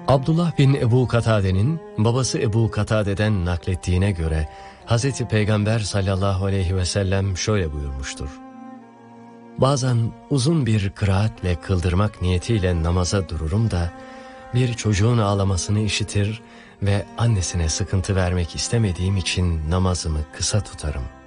Abdullah bin Ebu Katade'nin babası Ebu Katade'den naklettiğine göre Hazreti Peygamber sallallahu aleyhi ve sellem şöyle buyurmuştur. Bazen uzun bir kıraatle kıldırmak niyetiyle namaza dururum da bir çocuğun ağlamasını işitir ve annesine sıkıntı vermek istemediğim için namazımı kısa tutarım.